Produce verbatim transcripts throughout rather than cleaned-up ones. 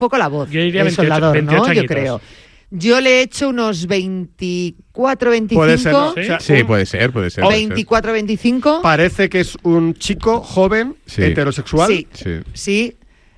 poco la voz. Yo diría del veintiocho, soldador, veintiocho ¿no? Yo añitos. creo. Yo le he hecho unos veinticuatro, veinticinco. Puede ser, ¿no? ¿Sí? O sea, Sí, un- puede ser, puede ser. puede ser. veinticuatro, veinticinco. Parece que es un chico joven, Sí. heterosexual. Sí, Sí. sí.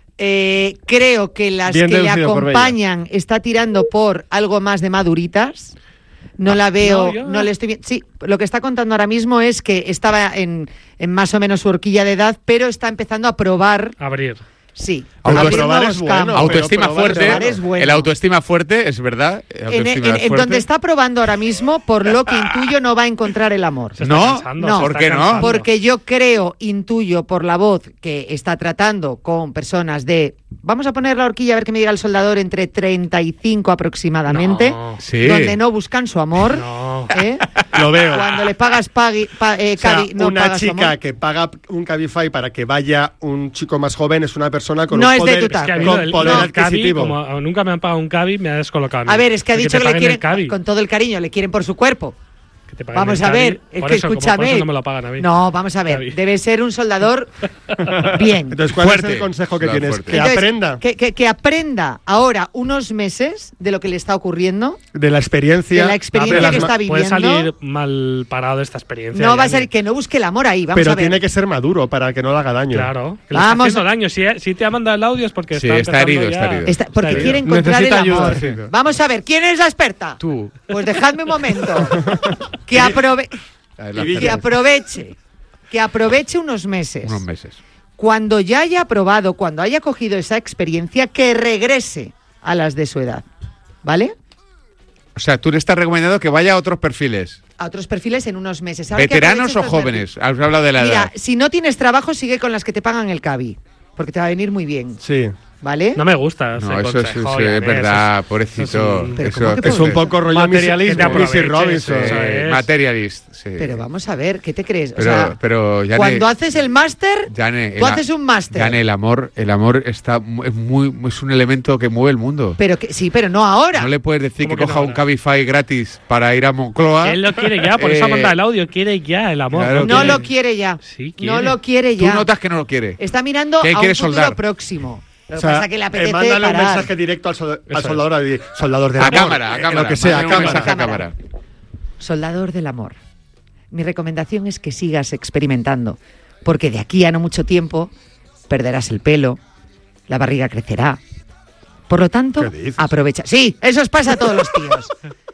Eh, creo que las Bien que le deducido por Bella. acompañan está tirando por algo más de maduritas. No la veo, no, yo- no le estoy viendo. Sí, lo que está contando ahora mismo es que estaba en, en más o menos su horquilla de edad, pero está empezando a probar. Abrir. Sí, Pero abrir probar nuevos es bueno. campos. Autoestima pero probar- fuerte. probar es bueno. El autoestima fuerte, es verdad. En, Autoestima en- es en fuerte. donde está probando ahora mismo, por lo que intuyo, no va a encontrar el amor. Se está No, cansando, no. se ¿por está qué no? cansando. Porque yo creo, intuyo por la voz que está tratando con personas de, vamos a poner la horquilla a ver qué me diga el soldador, entre treinta y cinco aproximadamente, No. Sí. donde no buscan su amor. No. ¿eh? Lo veo. Cuando le pagas pagui, pa- eh, O sea, cabi- no una pagas su chica amor. que paga un Cabify para que vaya un chico más joven es una persona con No un es de poder, tu Es que a tarde. mí con lo del- poder lo del Cabi, adquisitivo. como nunca me han pagado un Cabi, me ha descolocado. a mí. A ver, es que ha Que dicho te que le paguen quieren, el Cabi. con todo el cariño, le quieren por su cuerpo. Que te paguen Vamos el a Cabi. ver, es Por que eso, como- escúchame. Por eso no me lo pagan a mí. No, vamos a ver, Cabi. debe ser un soldador bien. Entonces, ¿cuál Fuerte. es el consejo que Claro, tienes? fuerte. Que Entonces, aprenda Que, que- que aprenda ahora unos meses de lo que le está ocurriendo, de la experiencia. de la experiencia de las que ma- está viviendo. Puede salir mal parado de esta experiencia. No va a Yanni. ser que no busque el amor ahí, vamos Pero a ver. tiene que ser maduro para que no le haga daño. Claro. Que le Vamos está haciendo a- daño. Si, si te ha mandado el audio es porque Sí, está está empezando herido, ya- está herido. Está- porque Está quiere herido. encontrar Necesita el amor. ayuda, sí. Vamos a ver, ¿quién es la experta? Tú. Pues dejadme un momento. que, aprove- que aproveche. Que aproveche unos meses. Unos meses. Cuando ya haya probado, cuando haya cogido esa experiencia, que regrese a las de su edad. ¿Vale? O sea, tú le estás recomendando que vaya a otros perfiles. A otros perfiles en unos meses. Ahora que ¿Veteranos aproveche o estos jóvenes? Has hablado de la perfiles. edad. Mira, si no tienes trabajo, sigue con las que te pagan el Cabi. Porque te va a venir muy bien. Sí. ¿Vale? No me gusta. No, ese eso es, consejo, eso es Yanni, verdad, eso pobrecito. eso es un- Pero Eso- ¿cómo que Es un poco rollo Materialismo. Missy- Missy Aproveche, Robinson. eso Eh, es. materialist, sí. Pero vamos a ver, ¿qué te crees? O Pero, sea, pero Yane, cuando haces el máster, Yane, tú el- haces un máster. Yane, el amor, el amor está mu- es muy es un elemento que mueve el mundo. Pero que, sí, pero no ahora. No le puedes decir que ¿Cómo que coja no un ahora? Cabify gratis para ir a Moncloa. Él lo quiere ya, por eso ha Eh, mandado el audio. Quiere ya el amor. claro, no quiere- lo quiere ya. Sí, no quiere. lo quiere Tú ya. notas que no lo quiere. Está mirando Que a un quiere futuro soldar. próximo. Lo O que sea, pasa es que le eh, apetece mándale un parar. mensaje directo al, sol- al Eso es. soldador, y- soldador de A amor. cámara, a Eh, cámara. Lo que sea, a Mándale un cámara. mensaje a Cámara. cámara. Soldador del amor. Mi recomendación es que sigas experimentando, porque de aquí a no mucho tiempo perderás el pelo, la barriga crecerá. Por lo tanto, ¿Qué dices? aprovecha. Sí, eso os pasa a todos los tíos.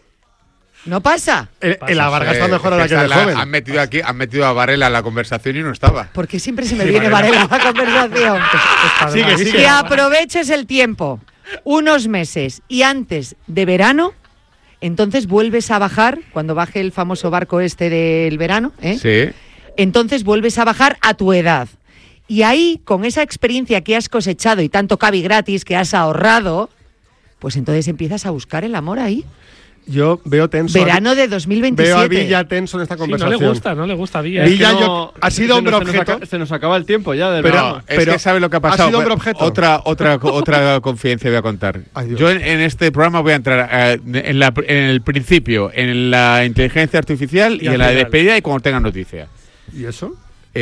¿No pasa? El, el la Vargas está Eh, mejor ahora que esa de la- joven. Han metido aquí, han metido a Varela en la conversación y no estaba. Porque siempre se me viene Varela a la conversación. Sigue, sigue. Que aproveches el tiempo, unos meses, y antes de verano, entonces vuelves a bajar, cuando baje el famoso barco este del verano, ¿eh? Sí. entonces vuelves a bajar a tu edad. Y ahí, con esa experiencia que has cosechado y tanto Cabi gratis que has ahorrado, pues entonces empiezas a buscar el amor ahí. Yo veo tenso. a- Verano de dos mil veintisiete. Veo a Villa tenso en esta Sí, no conversación. le gusta, no le gusta a Villa. Villa- Es que ya no- yo- ha sido se hombre nos- se nos objeto. aca- Se nos acaba el tiempo ya del Pero- verano. No, es pero que sabe lo que ha ha pasado. sido hombre Pues, objeto. Otra, otra, otra confidencia voy a contar. Ay, Dios. Yo en, en este programa voy a entrar eh, en, la- en el principio, en la inteligencia artificial y, Y al en la final. despedida y cuando tenga noticia. ¿Y eso?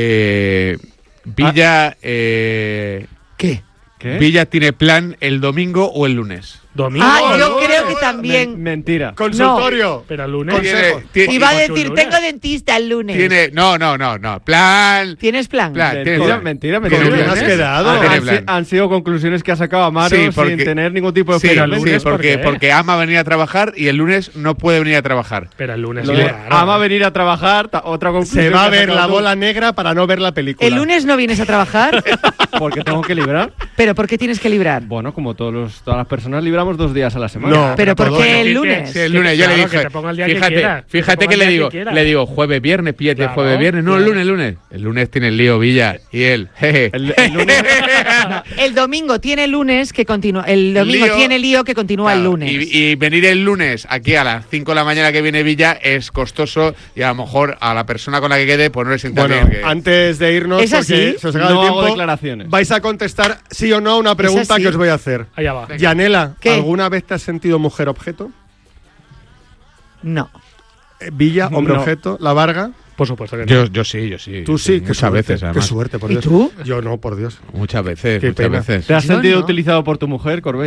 Eh, Villa, eh, ¿Qué? ¿Qué? Villa tiene plan el domingo o el lunes. Domingo. Ah, yo no, creo que no, también. Men- mentira. Consultorio. Pero el lunes. Consejo. Tiene, Iba a Porque un decir, lunes. tengo dentista el lunes. tiene, no, no, no, no. Plan. ¿Tienes plan? Plan. tiene Mentira, plan. mentira, ¿Tiene mentira. ¿Con quién plan? has quedado? Ah, tiene Han, si- plan. han sido conclusiones que ha sacado Amaro Sí, sin porque- tener ningún tipo de Sí, Pero el fundamento. sí, lunes, ¿por porque, qué? porque ama venir a trabajar y el lunes no puede venir a trabajar. Pero el lunes. Lo sí, de claro. ama venir a trabajar, ta- otra conclusión. Se va a que has ver la sacado tú, bola negra para no ver la película. ¿El lunes no vienes a trabajar? Porque tengo que librar. ¿Pero por qué tienes que librar? Bueno, como todos los, todas las personas libramos dos días a la semana. No. ¿Pero por todo qué no. el Que- lunes? Sí, el Que- lunes yo claro, le que dije, te ponga el día que fíjate, quiera, que fíjate te que, ponga le el día digo, que quiera. le digo jueves, viernes, píllate Claro, jueves, viernes, no el claro. lunes, el lunes. El lunes tiene el lío Villa y él, jeje. El, el lunes. El domingo tiene lunes que continúa. El domingo Lío. tiene lío que continúa el Claro, lunes. Y, y venir el lunes aquí a las cinco de la mañana que viene Villa es costoso y a lo mejor a la persona con la que quede pues no le sienta Bueno, bien. que- antes de irnos, ¿Es así? porque se os acaba No el hago tiempo, declaraciones. vais a contestar sí o no a una pregunta así? que os voy a hacer. Allá va. Yanela, ¿Qué? ¿alguna vez te has sentido mujer objeto? No. Eh, Villa, hombre No. objeto. La Varga. Por supuesto que no. Yo, yo sí, yo sí. Tú sí, qué muchas suerte, veces, qué además. suerte, por ¿Y Dios. tú? Yo no, por Dios. Muchas veces, Qué muchas pena. veces. ¿Te has Yo sentido no. utilizado por tu mujer, Corbella?